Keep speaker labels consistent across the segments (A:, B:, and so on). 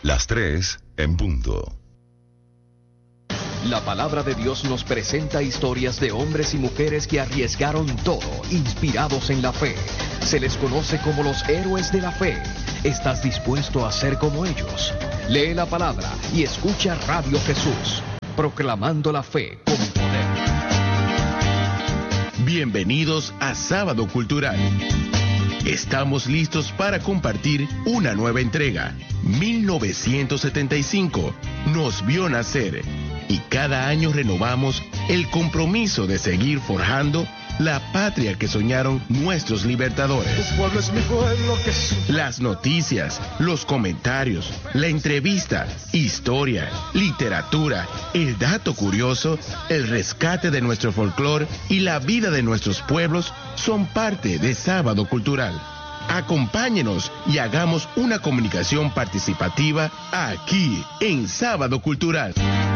A: Las 3 en punto.
B: La palabra de Dios nos presenta historias de hombres y mujeres que arriesgaron todo, inspirados en la fe. Se les conoce como los héroes de la fe. ¿Estás dispuesto a ser como ellos? Lee la palabra y escucha Radio Jesús, proclamando la fe con poder.
C: Bienvenidos a Sábado Cultural. Estamos listos para compartir una nueva entrega. 1975 nos vio nacer y cada año renovamos el compromiso de seguir forjando la patria que soñaron nuestros libertadores.
D: Tu pueblo es mi pueblo, Jesús.
C: Las noticias, los comentarios, la entrevista, historia, literatura, el dato curioso, el rescate de nuestro folclore y la vida de nuestros pueblos son parte de Sábado Cultural. Acompáñenos y hagamos una comunicación participativa aquí en Sábado Cultural.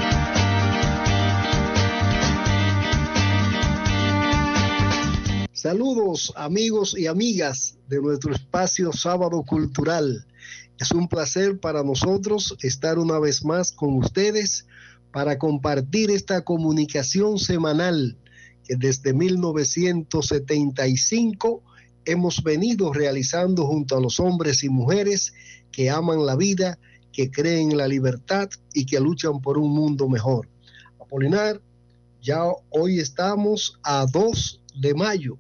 E: Saludos amigos y amigas de nuestro espacio Sábado Cultural. Es un placer para nosotros estar una vez más con ustedes para compartir esta comunicación semanal que desde 1975 hemos venido realizando junto a los hombres y mujeres que aman la vida, que creen en la libertad y que luchan por un mundo mejor. Apolinar, ya hoy estamos a 2 de mayo.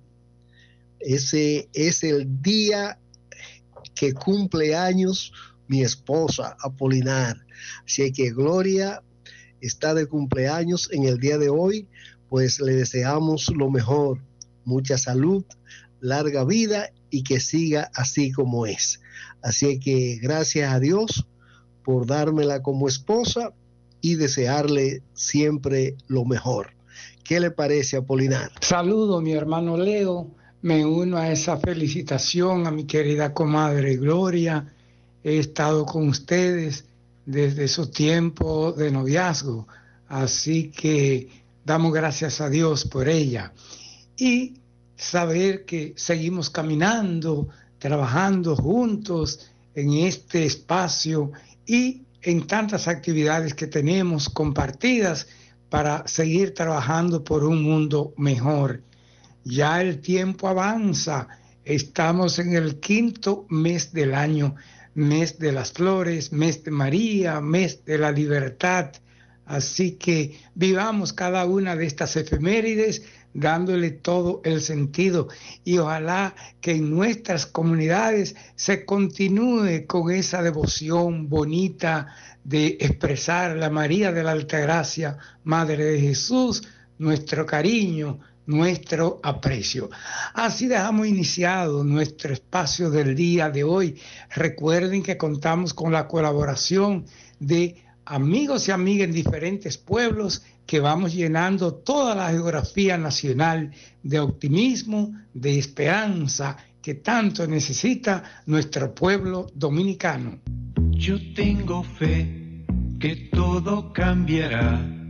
E: Ese es el día que cumple años mi esposa, Apolinar. Así que Gloria está de cumpleaños en el día de hoy, pues le deseamos lo mejor, mucha salud, larga vida y que siga así como es. Así que gracias a Dios por dármela como esposa y desearle siempre lo mejor. ¿Qué le parece, Apolinar?
F: Saludo, mi hermano Leo. Me uno a esa felicitación a mi querida comadre Gloria. He estado con ustedes desde su tiempo de noviazgo, así que damos gracias a Dios por ella. Y saber que seguimos caminando, trabajando juntos en este espacio y en tantas actividades que tenemos compartidas para seguir trabajando por un mundo mejor. Ya el tiempo avanza, estamos en el 5º mes del año, mes de las flores, mes de María, mes de la libertad. Así que vivamos cada una de estas efemérides dándole todo el sentido y ojalá que en nuestras comunidades se continúe con esa devoción bonita de expresar la María de la Altagracia, Madre de Jesús, nuestro cariño, nuestro aprecio. Así dejamos iniciado nuestro espacio del día de hoy. Recuerden que contamos con la colaboración de amigos y amigas en diferentes pueblos que vamos llenando toda la geografía nacional de optimismo, de esperanza que tanto necesita nuestro pueblo dominicano.
G: Yo tengo fe que todo cambiará.